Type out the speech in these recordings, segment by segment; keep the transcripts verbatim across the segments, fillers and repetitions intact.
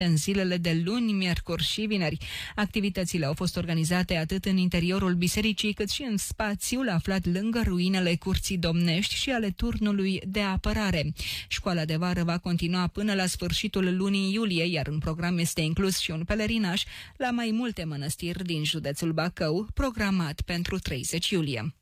în zilele de luni, miercuri și vineri. Activitățile au fost organizate atât în interiorul bisericii, cât și în spațiul aflat lângă ruinele Curții Domnești și ale turnului de apărare. Școala de vară va continua până la sfârșitul lunii iulie, iar în program este inclus și un pelerinaj la mai multe mănăstiri din județul Bacău, programat pentru treizeci iulie.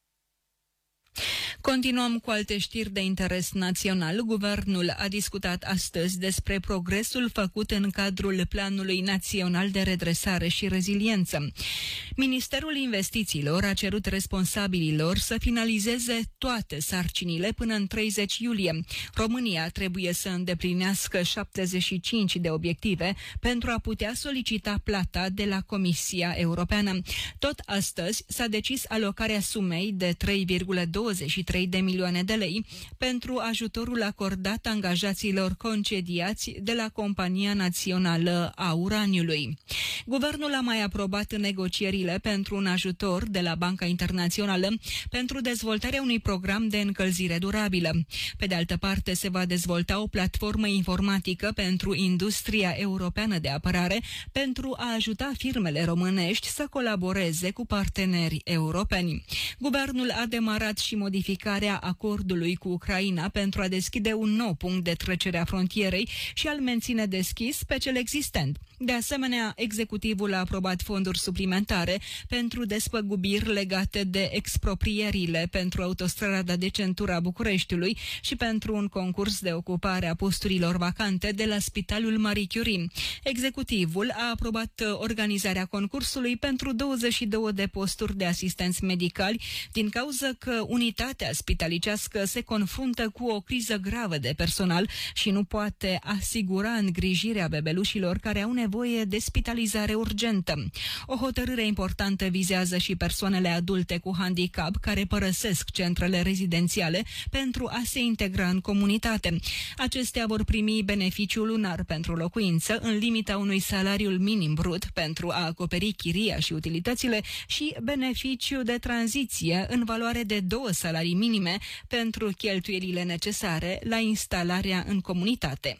Continuăm cu alte știri de interes național. Guvernul a discutat astăzi despre progresul făcut în cadrul Planului Național de Redresare și Reziliență. Ministerul Investițiilor a cerut responsabililor să finalizeze toate sarcinile până în treizeci iulie. România trebuie să îndeplinească șaptezeci și cinci de obiective pentru a putea solicita plata de la Comisia Europeană. Tot astăzi s-a decis alocarea sumei de trei virgulă douăzeci și trei de milioane de lei pentru ajutorul acordat angajaților concediați de la Compania Națională a Uraniului. Guvernul a mai aprobat negocierile pentru un ajutor de la Banca Internațională pentru dezvoltarea unui program de încălzire durabilă. Pe de altă parte, se va dezvolta o platformă informatică pentru industria europeană de apărare pentru a ajuta firmele românești să colaboreze cu parteneri europeni. Guvernul a demarat și modificarea acordului cu Ucraina pentru a deschide un nou punct de trecere a frontierei și a-l menține deschis pe cel existent. De asemenea, executivul a aprobat fonduri suplimentare pentru despăgubiri legate de exproprierile pentru autostrada de centură a Bucureștiului și pentru un concurs de ocupare a posturilor vacante de la Spitalul Marie Curie. Executivul a aprobat organizarea concursului pentru douăzeci și două de posturi de asistenți medicali, din cauza că unitatea spitalicească se confruntă cu o criză gravă de personal și nu poate asigura îngrijirea bebelușilor care au nevoie de spitalizare urgentă. O hotărâre importantă vizează și persoanele adulte cu handicap care părăsesc centrele rezidențiale pentru a se integra în comunitate. Acestea vor primi beneficiul lunar pentru locuință în limita unui salariu minim brut pentru a acoperi chiria și utilitățile și beneficiu de tranziție în valoare de două salarii minime pentru cheltuielile necesare la instalarea în comunitate.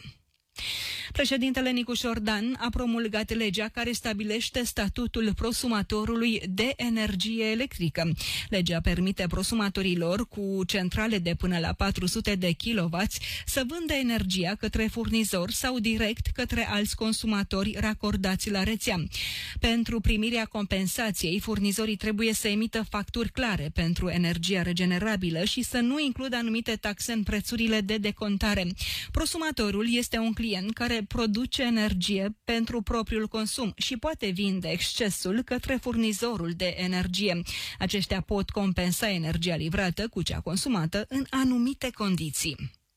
Președintele Nicușor Dan a promulgat legea care stabilește statutul prosumatorului de energie electrică. Legea permite prosumatorilor cu centrale de până la patru sute de kilowați să vândă energia către furnizor sau direct către alți consumatori racordați la rețea. Pentru primirea compensației, furnizorii trebuie să emită facturi clare pentru energia regenerabilă și să nu includă anumite taxe în prețurile de decontare. Prosumatorul este un client care produce energie pentru propriul consum și poate vinde excesul către furnizorul de energie. Aceștia pot compensa energia livrată cu cea consumată în anumite condiții.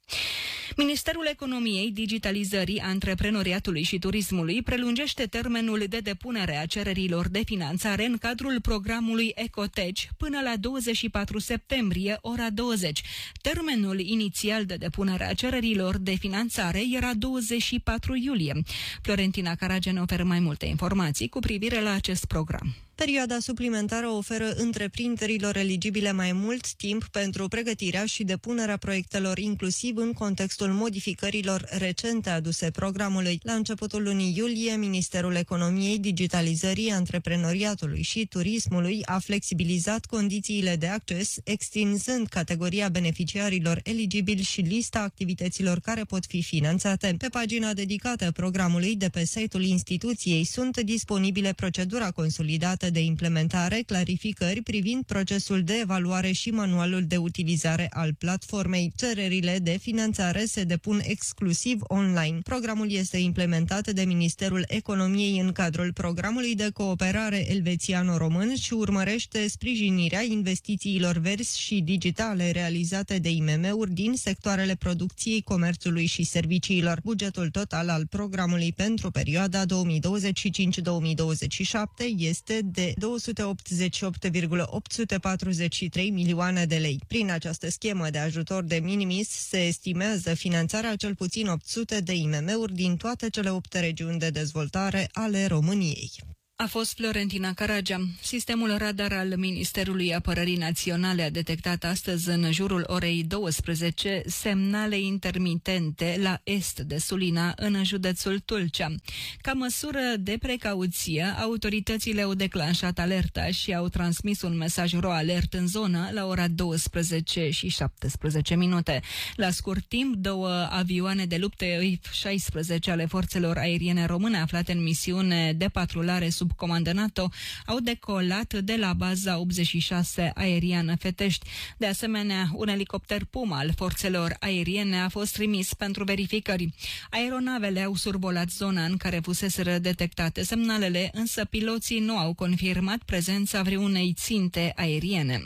Ministerul Economiei, Digitalizării, Antreprenoriatului și Turismului prelungește termenul de depunere a cererilor de finanțare în cadrul programului Ecoteci până la douăzeci și patru septembrie, ora douăzeci. Termenul inițial de depunere a cererilor de finanțare era douăzeci și patru iulie. Florentina Carage ne oferă mai multe informații cu privire la acest program. Perioada suplimentară oferă întreprinderilor eligibile mai mult timp pentru pregătirea și depunerea proiectelor, inclusiv în contextul modificărilor recente aduse programului. La începutul lunii iulie, Ministerul Economiei, Digitalizării, Antreprenoriatului și Turismului a flexibilizat condițiile de acces, extinzând categoria beneficiarilor eligibili și lista activităților care pot fi finanțate. Pe pagina dedicată programului de pe site-ul instituției sunt disponibile procedura consolidată de implementare, clarificări privind procesul de evaluare și manualul de utilizare al platformei. Cererile de finanțare se depun exclusiv online. Programul este implementat de Ministerul Economiei în cadrul programului de cooperare elvețiano-român și urmărește sprijinirea investițiilor verzi și digitale realizate de I M M-uri din sectoarele producției, comerțului și serviciilor. Bugetul total al programului pentru perioada două mii douăzeci și cinci - două mii douăzeci și șapte este de două sute optzeci și opt virgulă opt sute patruzeci și trei milioane de lei. Prin această schemă de ajutor de minimis se estimează finanțarea a cel puțin opt sute de I M M-uri din toate cele opt regiuni de dezvoltare ale României. A fost Florentina Caragea. Sistemul radar al Ministerului Apărării Naționale a detectat astăzi în jurul orei douăsprezece semnale intermitente la est de Sulina, în județul Tulcea. Ca măsură de precauție, autoritățile au declanșat alerta și au transmis un mesaj ro-alert în zonă la ora douăsprezece și șaptesprezece minute. La scurt timp, două avioane de luptă F șaisprezece ale forțelor aeriene române aflate în misiune de patrulare sub comandă NATO au decolat de la baza optzeci și șase aeriană Fetești. De asemenea, un elicopter Puma al forțelor aeriene a fost trimis pentru verificări. Aeronavele au survolat zona în care fuseseră detectate semnalele, însă piloții nu au confirmat prezența vreunei ținte aeriene.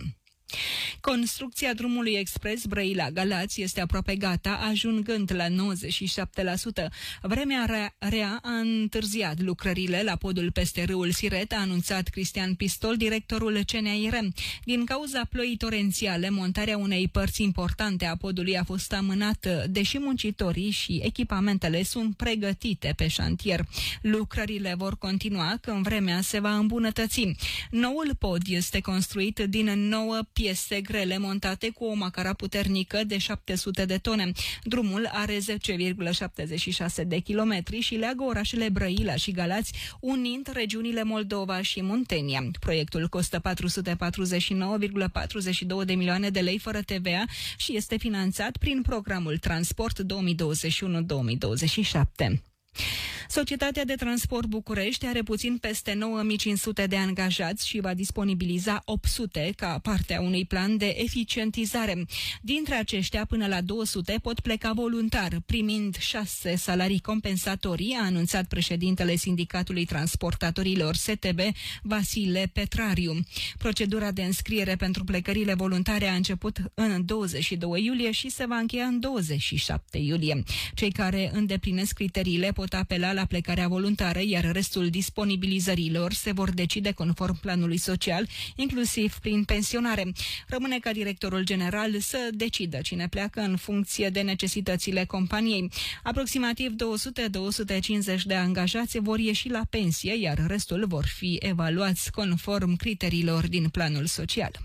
Construcția drumului expres Brăila-Galați este aproape gata, ajungând la nouăzeci și șapte la sută. Vremea rea, rea a întârziat lucrările la podul peste râul Siret, a anunțat Cristian Pistol, directorul C N A R. Din cauza ploii torențiale, montarea unei părți importante a podului a fost amânată, deși muncitorii și echipamentele sunt pregătite pe șantier. Lucrările vor continua când vremea se va îmbunătăți. Noul pod este construit din nouă piese grele montate cu o macara puternică de șapte sute de tone. Drumul are zece virgulă șaptezeci și șase de kilometri și leagă orașele Brăila și Galați, unind regiunile Moldova și Muntenia. Proiectul costă patru sute patruzeci și nouă virgulă patruzeci și două de milioane de lei fără T V A și este finanțat prin programul Transport două mii douăzeci și unu două mii douăzeci și șapte. Societatea de Transport București are puțin peste nouă mii cinci sute de angajați și va disponibiliza opt sute ca parte a unui plan de eficientizare. Dintre aceștia, până la două sute pot pleca voluntar, primind șase salarii compensatorii, a anunțat președintele Sindicatului Transportatorilor S T B, Vasile Petrariu. Procedura de înscriere pentru plecările voluntare a început în douăzeci și doi iulie și se va încheia în douăzeci și șapte iulie. Cei care îndeplinesc criteriile pot apela la plecarea voluntară, iar restul disponibilizărilor se vor decide conform planului social, inclusiv prin pensionare. Rămâne ca directorul general să decidă cine pleacă în funcție de necesitățile companiei. Aproximativ două sute - două sute cincizeci de angajați vor ieși la pensie, iar restul vor fi evaluați conform criteriilor din planul social.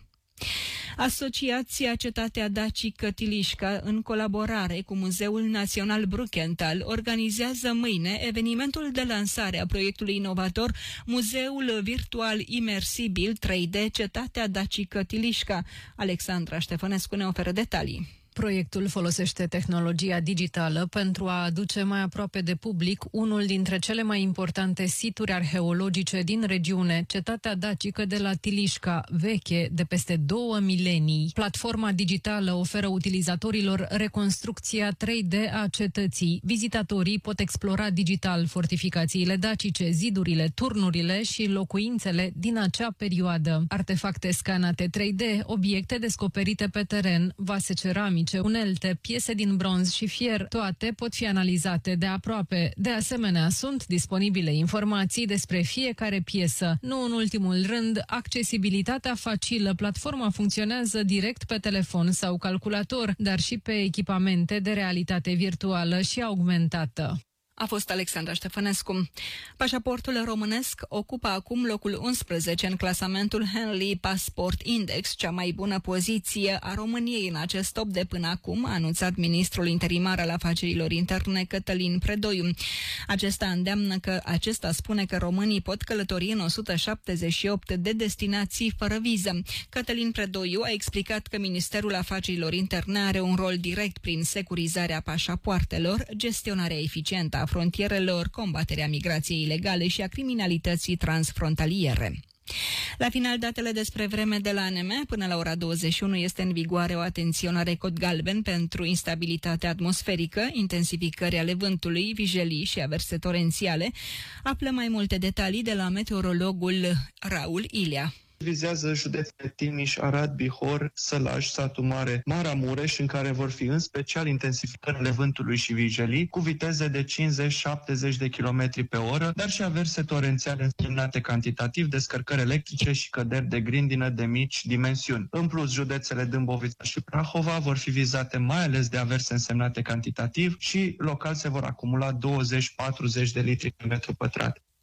Asociația Cetatea Dacică Tilișca, în colaborare cu Muzeul Național Brukenthal, organizează mâine evenimentul de lansare a proiectului inovator Muzeul Virtual Imersibil trei D Cetatea Dacică Tilișca. Alexandra Ștefănescu ne oferă detalii. Proiectul folosește tehnologia digitală pentru a aduce mai aproape de public unul dintre cele mai importante situri arheologice din regiune, Cetatea Dacică de la Tilișca, veche de peste două milenii. Platforma digitală oferă utilizatorilor reconstrucția trei D a cetății. Vizitatorii pot explora digital fortificațiile dacice, zidurile, turnurile și locuințele din acea perioadă. Artefacte scanate trei D, obiecte descoperite pe teren, vase ceramice, unelte, piese din bronz și fier, toate pot fi analizate de aproape. De asemenea, sunt disponibile informații despre fiecare piesă. Nu în ultimul rând, accesibilitatea facilă. Platforma funcționează direct pe telefon sau calculator, dar și pe echipamente de realitate virtuală și augmentată. A fost Alexandra Ștefănescu. Pașaportul românesc ocupă acum locul unsprezece în clasamentul Henley Passport Index, cea mai bună poziție a României în acest top de până acum, a anunțat ministrul interimar al afacerilor interne Cătălin Predoiu. Acesta îndeamnă că acesta spune că românii pot călători în o sută șaptezeci și opt de destinații fără viză. Cătălin Predoiu a explicat că Ministerul Afacerilor Interne are un rol direct prin securizarea pașapoartelor, gestionarea eficientă a frontierelor, combaterea migrației ilegale și a criminalității transfrontaliere. La final, datele despre vreme de la A N M. Până la ora douăzeci și unu este în vigoare o atenționare cod galben pentru instabilitate atmosferică, intensificări ale vântului, vijelii și averse torențiale. Află mai multe detalii de la meteorologul Raul Ilea. Vizează județele Timiș, Arad, Bihor, Sălaj, Satu Mare, Maramureș, în care vor fi în special intensificările vântului și vijelii, cu viteze de cincizeci - șaptezeci de kilometri pe oră, dar și averse torențiale însemnate cantitativ, descărcări electrice și căderi de grindină de mici dimensiuni. În plus, județele Dâmbovița și Prahova vor fi vizate mai ales de averse însemnate cantitativ și local se vor acumula douăzeci - patruzeci de litri pe metru pătrat.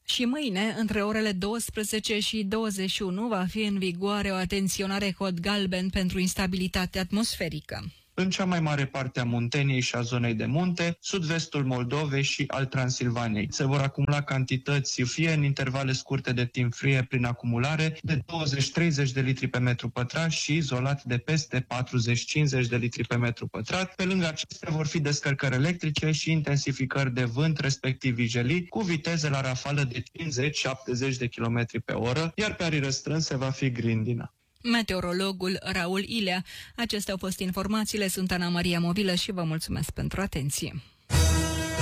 Și mâine, între orele douăsprezece și douăzeci și unu, va fi în vigoare o atenționare cod galben pentru instabilitate atmosferică. În cea mai mare parte a Munteniei și a zonei de munte, sud-vestul Moldovei și al Transilvaniei. Se vor acumula cantități fie în intervale scurte de timp frie prin acumulare de douăzeci treizeci de litri pe metru pătrat și izolat de peste patruzeci cincizeci de litri pe metru pătrat. Pe lângă acestea vor fi descărcări electrice și intensificări de vânt, respectiv vijelii, cu viteze la rafală de cincizeci șaptezeci de kilometri pe oră, iar pe arii restrânse va fi grindina. Meteorologul Raul Ilea. Acestea au fost informațiile. Sunt Ana Maria Movilă și vă mulțumesc pentru atenție.